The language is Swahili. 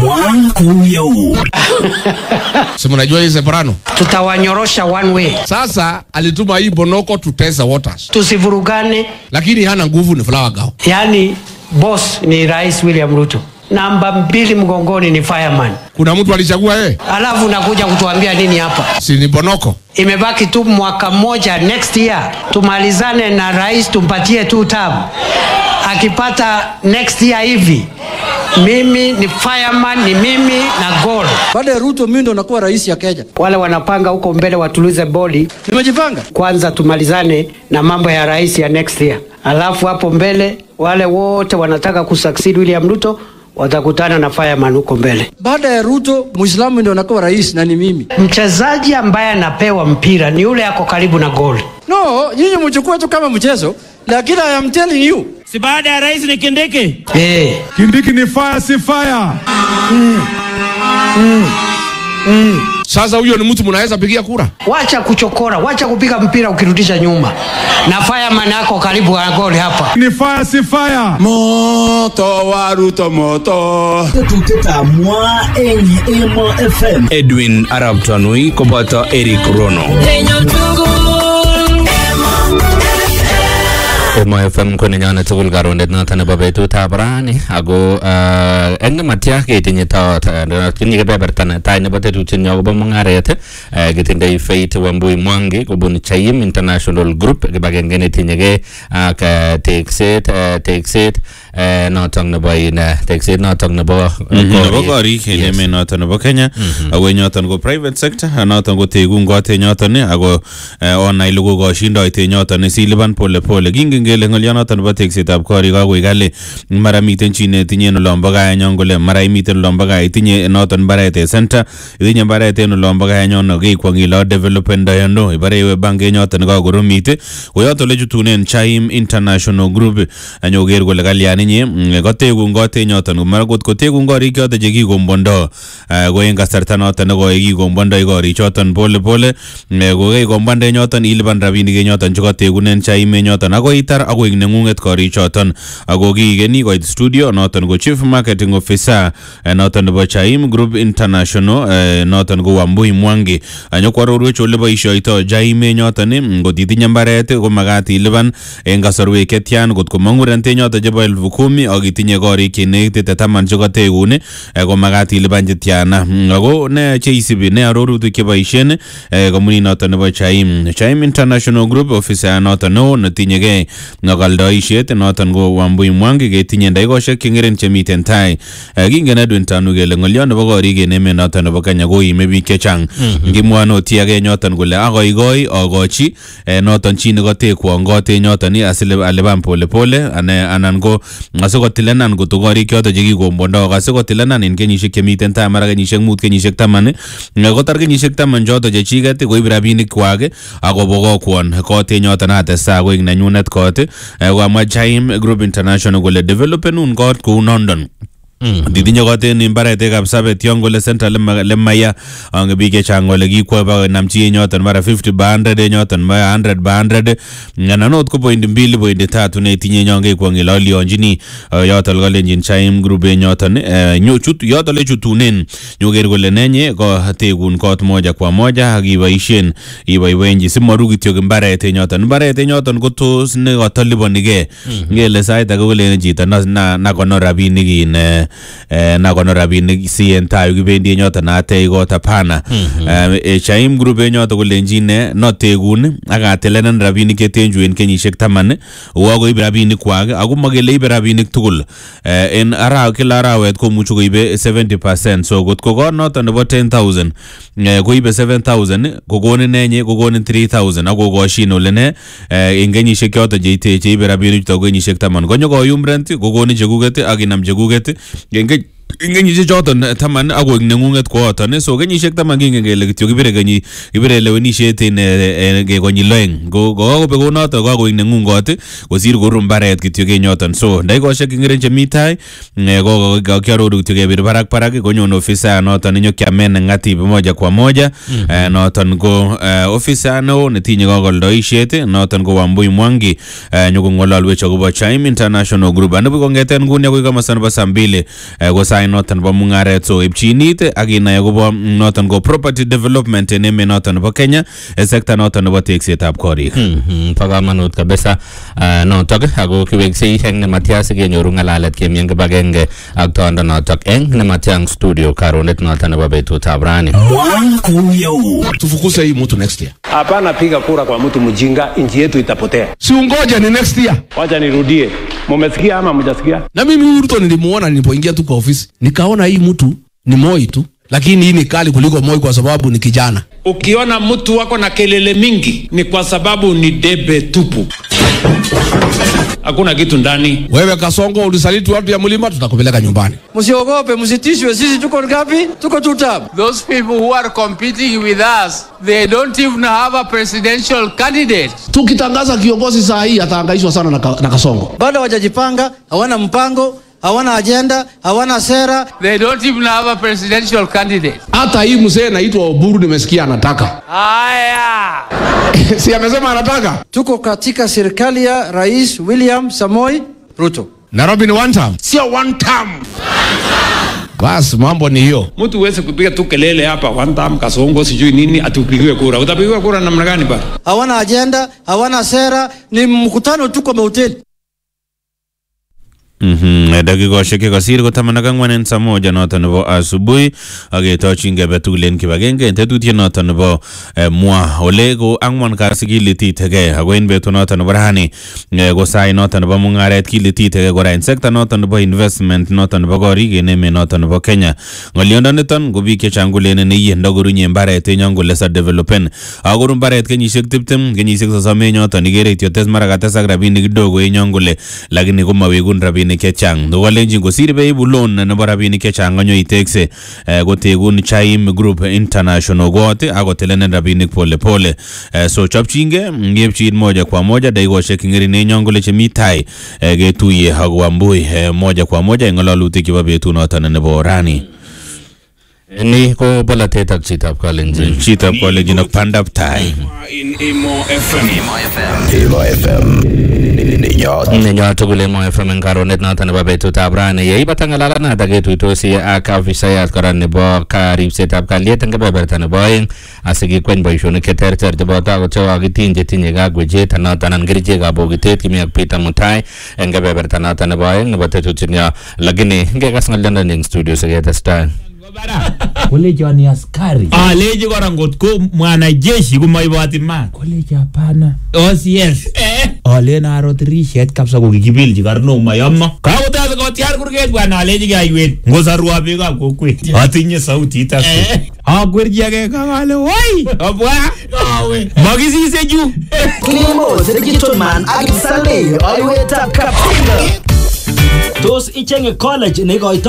Sema unajua hii Soprano? Tutawanyorosha one way. Sasa alituma hii Bonoko tutesa waters. Tusivurugane. Lakini hana nguvu ni Flower Girl. Yani boss ni Rais William Ruto. Namba 2 mgongoni ni fireman. Kuna mtu alichagua yeye? Alafu unakuja kutuambia nini hapa? Si ni Bonoko. Imebaki tu mwaka mmoja next year. Tumalizane na rais tumpatie 2 term. Akipata next year hivi, mimi ni fireman, ni mimi na goal. Baada ya Ruto mimi ndo nakuwa rais ya Kenya. Wale wanapanga huko mbele watulize body. Nimejipanga. Kwanza tumalizane na mambo ya rais ya next year. Alafu hapo mbele wale wote wanataka kusucceed William Ruto watakutana na fireman huko mbele. Baada ya Ruto Muislamu ndo anakuwa rais na ni mimi. Mchezaji ambaye anapewa mpira ni yule yako karibu na goal. No, nyinyi mchukue tu kama mchezo, lakini I am telling you. Si baada ya rais ni Kindiki? Kindiki ni fire si fire. Sasa huyo ni mtu mnaweza pigia kura? Wacha kuchokora, wacha kupiga mpira ukirudisha nyuma. Na fireman yako karibu na goal hapa. Ni fire si fire. Moto wa Ruto moto. Edwin Arab Tanui koboto Eric Rono. Oma FM kwenye nyana tukul karondet na tane babetu tabrani ago enge matia ketinye ta kinyi kebebertana ta ne batetu chenyo go mangarete getinde Faith Wambui Mwangi kobun Chayim International Group gebagengene tinyege ka Texet notong na boy na Texet notong na bo gori kene notong na bo Kenya awe nyoton go private sector notong go tegun go te nyoton ago online lugo go shindo ite nyoton siliban pole pole ngele ngolyonoton bo teksetab korik agoi kale mara miten chine tinye nolombo kaya nyongole mara imiten nolombo kaya tinye noton barete center tinye barete nolombo kaya nyono ke kwangilo development doyondo ibarewe bange nyoton ka goromite koyoto le jutunen Chayim International Group anyoger kole kalyan inye kotegun gote nyoton mara kot kotegun korik yote je kikombondo go en kasarta noton ne go kikombondo korik choton pole pole go ke kombonde nyoton iliban rabinik nyoton che kotegunen Chayim nyoton agoi agoing nengunget kori choton ago gigeni go studio noton go chief marketing officer noton nebo Chayim Group International noton go Wambui Mwangi anyokwarorwe chole boishoito Chayim nyoton go titinye mbaret go magat iliban en kasarwe ketyan got ko mangurente nyoton chebo 10,000 ak itinye korik kinekite 10 che kotegune go magat iliban chetiana ago ne cheisibi ne arorutik che boishen komuni noton nebo Chayim International Group officer noton no netinyege ngagaldoishet noton go Wambui Mwangi ketinye ndaikoshek chengeren chemiten tai kingen Edwin Tanu kele ngolyo nebo korik en emet noton nebo Kenya ko ime biik chechang ngimwano tiage nyoton kole agoigoi agochi noton chi ne kotekwon gote nyoton asiliban pole pole anan ko asikotilenan ko korik choton chekikombondo asikotilenan en kenyisiek chemiten tai mara kenyisiek 5 kenyisiek 10 kotar kenyisiek 10 choton chechiget koib rabinik kwak akobogokwon gote nyoton atesa koik nenyunet kot kwa Chayim Group International kole developenun kot ku London ditinye kote ni mbarete kabsabet yongole central lemaya ang bige changole gikwa ba namchi nyoton mara 50 ba 100 nyoton ma 100 ba 100 nanot ko point 2 point 3 ne tinye nyonge kwa ngilali onjini yotol golenjin Chayim Group nyoton nyochut yotole chutunen nyoger gole nenye ko tegun kot moja kwa moja agibaishen ibaywenji simoru kityo mbarete nyoton ko tos ne gotolibonige ngele saita gole jita na kono rabinik in na kono rabinik si entayo kibendi nyoton ate got apana Chayim Group nyoton kolenjine notegun akatelenen rabinik chetenju en kenyisiek 10 wago ibe rabinik kwak ako magele ibe rabinik tugul en kila arawet komuchu koibe 70% so got ko got noton nebo 10,000 koibe 7,000 kokonin nenye kokonin 3,000 ako koshin olene en kenyisiek choton cheite ibe rabinik chuton kenyisiek 10 konyo koyum rent kokonin chekuket akinam chekuket Kenyisiek choton 10 ako nengunget kooton so kenyisiek 10 kingen kele kityo kibire lewenisiet en konyil oeng go ko noton ko nengungot kosir korum mbaret kityo kenyoton so ndaikoshek ingeren chemi tai ko kiaroru kityo kebir barak konyon ofisa noton nyokiamen ngatibi moja kwa moja noton ko ofisa no netinye kagoldoishet noton ko Wambui Mwangi nyokongololwech akobo Chayim International Group anabu kongeten nguni akoi kama sana ba 2 ko sign noton bo mungaret so ipchinit ak inai akobo noton go property development en emet noton bo Kenya sekta noton nebo teksetab korik. Po kamanut kabisa notok ako kiweksei eng Matias kenyoru ngalalet kemien kibagenge ak tondo notok eng Matias studio karonet noton nebo betutab rani. Tufukuse hii mtu next year. Hapana piga kura kwa mtu mjinga, nchi yetu itapotea. Si ungoje ni next year. Wacha nirudie. Mumesikia ama mjasikia? Na mimi Ruto nilimuona nilipoingia tu kwa ofisi. Nikaona hii mtu ni Moi tu, lakini hii ni kali kuliko Moi kwa sababu ni kijana. Ukiona mtu wako na kelele mingi ni kwa sababu ni debe tupu. Hakuna kitu ndani. Wewe Kasongo ulisaliti watu ya mlima, tutakupeleka nyumbani. Msiogope, msitishwe, sisi tuko ngapi? Tuko 2 term. Those people who are competing with us, they don't even have a presidential candidate. Tukitangaza kiongozi saa hii atahangaishwa sana na Kasongo. Bado hawajajipanga, hawana mpango, hawana agenda, hawana sera. They don't even have a presidential candidate. Hata hii mzee anaitwa Oburu nimesikia anataka. Haya. Si amesema anataka? Tuko katika serikali ya Rais William Samoei Ruto. Nairobi ni one term. Sio one term. Bas mambo ni hiyo. Mtu uweze kupiga tu kelele hapa one time Kasongo sijui nini atupigiwe kura. Utapigiwa kura namna gani ba? Hawana agenda, hawana sera, ni mkutano tu kwa hoteli. Dakikoshek kosir ko 14 en saa moja noton nebo asubuhi aketochin kebe tugul en kibagenge en tetutiet noton nebo mwa ole ko angwan kasi kilititege ako en betut noton nebo rani ko sai noton nebo mungaret kilititege kora en sekta noton nebo investment noton nebo korik en emet noton nebo Kenya. Ng'olyondoniton ko biik chechang kolenen iye ndogorunye mbaret enyon kole sa developen akoru mbaret kenyisiek 20 kenyisiek 30 enyoton ikere kityo tes mara katesak rabinik kidogo enyon kole lakini komawekun rabinik chechang ndowalenjin kosir beibu loan nebo rabinik chechang konyo itekse kotekun Chaim Group International kote akotelenen rabinik pole pole so chopchinge ngepchin moja kwa moja daikoshek ngirine nyon kole chemi tai ketuye akwambui moja kwa moja en ng'alalutik chebo betut noton nebo rani. Ni ko bolatet ak chitab Kalenjin. Chitab Kalenjin ak pandab tai. Imo FM. Nenyo tugul Imo FM en karonet noton nebo betutab rani. Yeibata ng'alalet ketuitosi ak afisayat kora nebo ripsetab kalyet en kebeberta nebo oeng asikikweny boisionik cheterter cheboto akot chekokitiny chetinye kakwechet noton anan kerichekab bokitet kimi ak Peter Mutai en kebeberta noton nebo oeng nebo tetutienyo, lakini ngekas ng'olyondoni en studio siketestai. Koleji ni askari. Leji kora ngotko mwanajeshi kumaiboti mat. Koleji hapana. OCS. Olen aro tirishet kabisa kokikibilji karno mayamno. Kakotase kotiar kurget bwana leji kaiwet. Ngosarua biikab kokwet. Atinye sauti itakse. Akwerji age kakale woi. Obwa. Awe. Makisise ju. Kilimo digital man ak Saleh aiwetab Kaptinga. Tos ichenge college ne